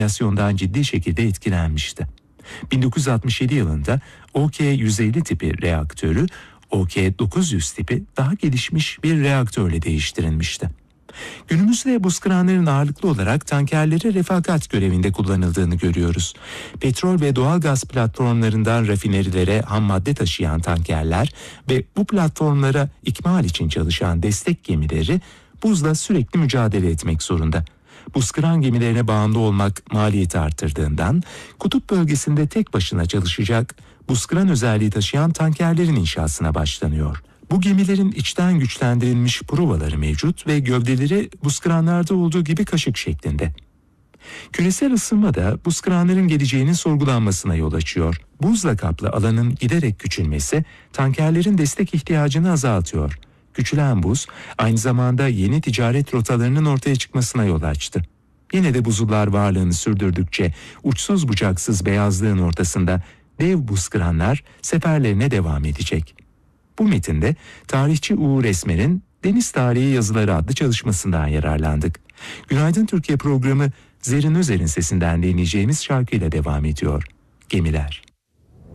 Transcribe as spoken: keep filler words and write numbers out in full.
kontaminasyondan ciddi şekilde etkilenmişti. bin dokuz yüz altmış yedi yılında O K yüz elli tipi reaktörü O K dokuz yüz tipi daha gelişmiş bir reaktörle değiştirilmişti. Günümüzde buz kıranların ağırlıklı olarak tankerlere refakat görevinde kullanıldığını görüyoruz. Petrol ve doğalgaz platformlarından rafinerilere ham madde taşıyan tankerler ve bu platformlara ikmal için çalışan destek gemileri buzla sürekli mücadele etmek zorunda. Buz kıran gemilerine bağımlı olmak maliyeti artırdığından kutup bölgesinde tek başına çalışacak buz kıran özelliği taşıyan tankerlerin inşasına başlanıyor. Bu gemilerin içten güçlendirilmiş provaları mevcut ve gövdeleri buz kıranlarda olduğu gibi kaşık şeklinde. Küresel ısınma da buz kıranların geleceğinin sorgulanmasına yol açıyor. Buzla kaplı alanın giderek küçülmesi tankerlerin destek ihtiyacını azaltıyor. Küçülen buz aynı zamanda yeni ticaret rotalarının ortaya çıkmasına yol açtı. Yine de buzullar varlığını sürdürdükçe uçsuz bucaksız beyazlığın ortasında dev buz kıranlar seferlerine devam edecek. Bu metinde tarihçi Uğur Esmer'in Deniz Tarihi Yazıları adlı çalışmasından yararlandık. Günaydın Türkiye programı Zerrin Özer'in sesinden dinleyeceğimiz şarkıyla devam ediyor. Gemiler.